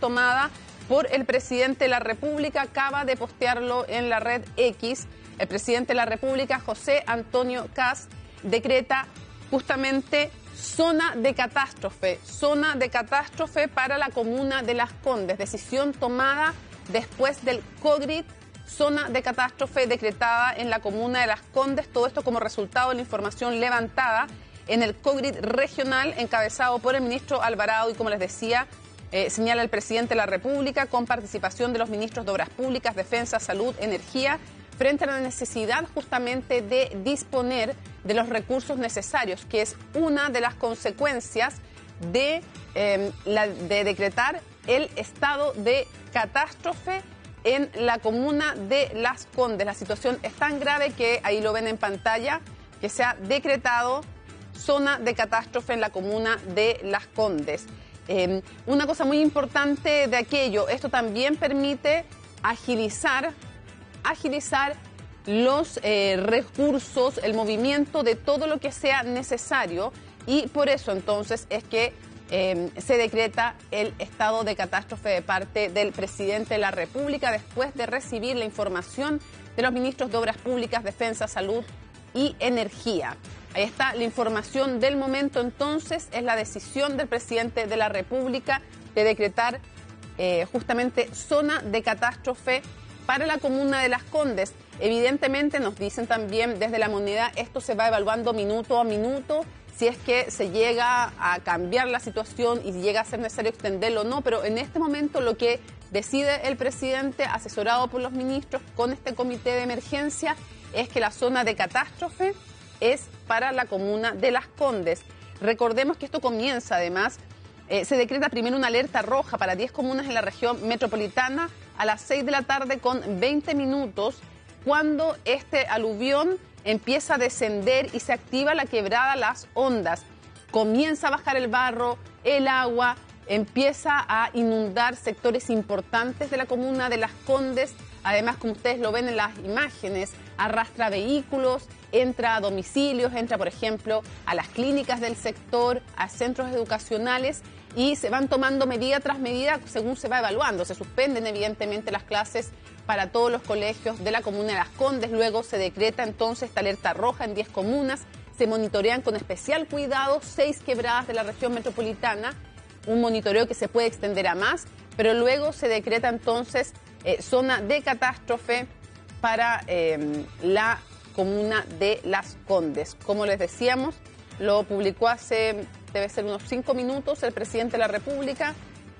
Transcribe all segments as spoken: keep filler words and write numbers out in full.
tomada por el presidente de la República. Acaba de postearlo en la red X. El presidente de la República, José Antonio Kast, decreta justamente zona de catástrofe, zona de catástrofe para la comuna de Las Condes. Decisión tomada después del COVID, zona de catástrofe decretada en la comuna de Las Condes. Todo esto como resultado de la información levantada en el COVID regional encabezado por el ministro Alvarado y, como les decía, eh, señala el presidente de la República, con participación de los ministros de Obras Públicas, Defensa, Salud, Energía, frente a la necesidad justamente de disponer de los recursos necesarios, que es una de las consecuencias de, eh, la, de decretar el estado de catástrofe en la comuna de Las Condes. La situación es tan grave que ahí lo ven en pantalla, que se ha decretado zona de catástrofe en la comuna de Las Condes. Eh, una cosa muy importante de aquello, esto también permite agilizar agilizar los eh, recursos, el movimiento de todo lo que sea necesario, y por eso entonces es que eh, se decreta el estado de catástrofe de parte del presidente de la República después de recibir la información de los ministros de Obras Públicas, Defensa, Salud y Energía. Ahí está la información del momento. Entonces es la decisión del presidente de la República de decretar eh, justamente zona de catástrofe para la comuna de Las Condes. Evidentemente nos dicen también desde la Moneda, esto se va evaluando minuto a minuto, si es que se llega a cambiar la situación y llega a ser necesario extenderlo o no, pero en este momento lo que decide el presidente, asesorado por los ministros con este comité de emergencia, es que la zona de catástrofe es para la comuna de Las Condes. Recordemos que esto comienza además, eh, se decreta primero una alerta roja para diez comunas en la región metropolitana a las seis de la tarde con veinte minutos, cuando este aluvión empieza a descender y se activa la quebrada Las Ondas. Comienza a bajar el barro, el agua, empieza a inundar sectores importantes de la comuna de Las Condes. Además, como ustedes lo ven en las imágenes, arrastra vehículos, entra a domicilios, entra, por ejemplo, a las clínicas del sector, a centros educacionales, y se van tomando medida tras medida según se va evaluando. Se suspenden, evidentemente, las clases para todos los colegios de la comuna de Las Condes. Luego se decreta entonces esta alerta roja en diez comunas. Se monitorean con especial cuidado seis quebradas de la región metropolitana, un monitoreo que se puede extender a más, pero luego se decreta entonces eh, zona de catástrofe para eh, la comuna de Las Condes. Como les decíamos, lo publicó hace, debe ser unos cinco minutos, el presidente de la República,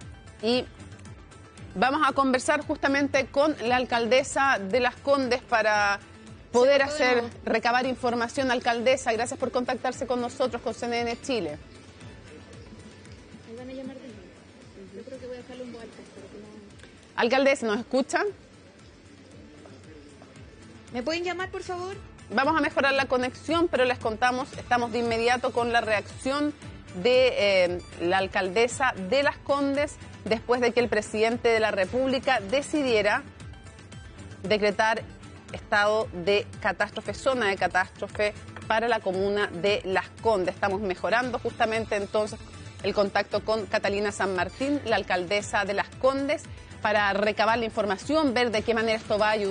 y vamos a conversar justamente con la alcaldesa de Las Condes para poder hacer, recabar información. Alcaldesa, gracias por contactarse con nosotros, con C N N Chile. Me van a llamar de nuevo. Yo creo que voy a dejarle un vuelta. Alcaldesa, ¿nos escuchan? ¿Me pueden llamar, por favor? Vamos a mejorar la conexión, pero les contamos, estamos de inmediato con la reacción de eh, la alcaldesa de Las Condes después de que el presidente de la República decidiera decretar estado de catástrofe, zona de catástrofe para la comuna de Las Condes. Estamos mejorando justamente entonces el contacto con Catalina San Martín, la alcaldesa de Las Condes, para recabar la información, ver de qué manera esto va a ayudar